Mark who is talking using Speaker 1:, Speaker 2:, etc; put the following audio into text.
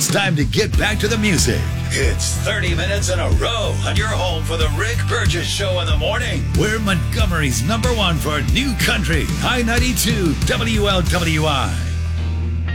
Speaker 1: It's time to get back to the music. It's 30 minutes in a row on your home for the Rick Burgess Show in the morning. We're Montgomery's #1 for new country, I-92 WLWI.